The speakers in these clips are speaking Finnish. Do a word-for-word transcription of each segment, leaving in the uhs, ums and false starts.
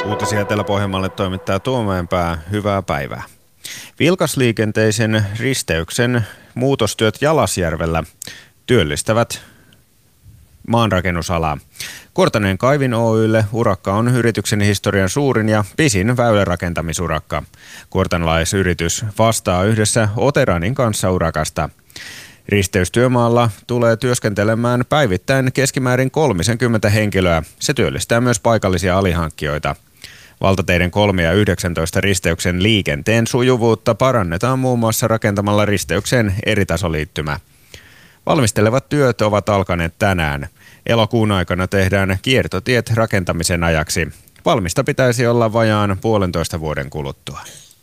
Uutisia Etelä-Pohjanmaalle toimittaa Tuomäenpää. Hyvää päivää. Vilkasliikenteisen risteyksen muutostyöt Jalasjärvellä työllistävät maanrakennusalaa. Kuortaneen kaivin Oy:lle urakka on yrityksen historian suurin ja pisin väylärakentamisurakka. Kuortanalaisyritys vastaa yhdessä Oteranin kanssa urakasta. Risteystyömaalla tulee työskentelemään päivittäin keskimäärin kolmekymmentä henkilöä. Se työllistää myös paikallisia alihankkijoita. Valtateiden kolme ja yhdeksäntoista risteyksen liikenteen sujuvuutta parannetaan muun muassa rakentamalla risteyksen eritasoliittymä. Valmistelevat työt ovat alkaneet tänään. Elokuun aikana tehdään kiertotiet rakentamisen ajaksi. Valmista pitäisi olla vajaan puolentoista vuoden kuluttua.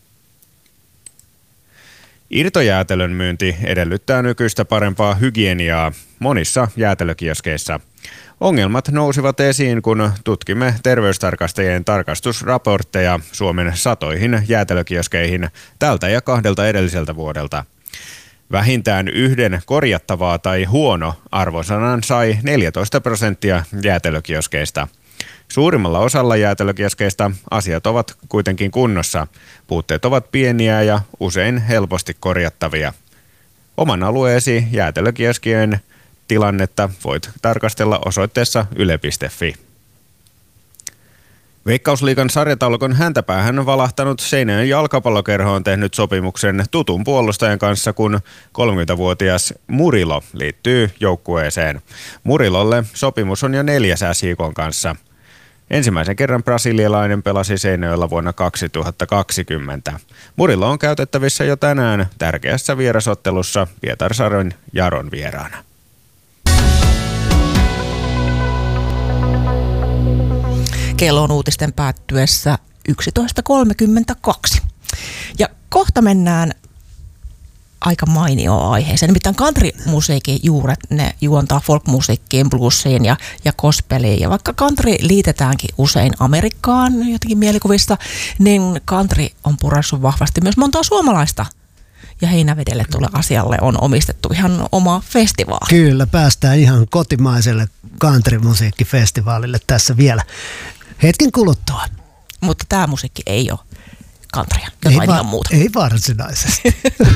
Irtojäätelön myynti edellyttää nykyistä parempaa hygieniaa monissa jäätelökioskeissa. Ongelmat nousivat esiin, kun tutkimme terveystarkastajien tarkastusraportteja Suomen satoihin jäätelökioskeihin tältä ja kahdelta edelliseltä vuodelta. Vähintään yhden korjattavaa tai huono arvosanan sai neljätoista prosenttia jäätelökioskeista. Suurimmalla osalla jäätelökioskeista asiat ovat kuitenkin kunnossa. Puutteet ovat pieniä ja usein helposti korjattavia. Oman alueesi jäätelökioskien tilannetta voit tarkastella osoitteessa yle piste fi. Veikkausliigan sarjataulukon häntäpäähän valahtanut Seinäjoen jalkapallokerho on tehnyt sopimuksen tutun puolustajan kanssa, kun kolmekymmentävuotias Murilo liittyy joukkueeseen. Murilolle sopimus on jo neljäs S J K:n kanssa. Ensimmäisen kerran brasilialainen pelasi Seinäjoella vuonna kaksituhattakaksikymmentä. Murilo on käytettävissä jo tänään tärkeässä vierasottelussa Pietarsaaren Jaron vieraana. Kello on uutisten päättyessä yksitoista kolmekymmentäkaksi. Ja kohta mennään aika mainioon aiheeseen. Nimittäin country-musiikin juuret, ne juontaa folkmusiikkiin, bluesiin ja, ja gospeliin. Ja vaikka country liitetäänkin usein Amerikkaan jotenkin mielikuvissa, niin country on puraissut vahvasti myös montaa suomalaista. Ja Heinävedelle tuolle asialle on omistettu ihan oma festivaali. Kyllä, päästään ihan kotimaiselle country-musiikkifestivaalille tässä vielä hetken kuluttua. Mutta tämä musiikki ei ole countrya, jotain ei va- ihan muuta. Ei varsinaisesti.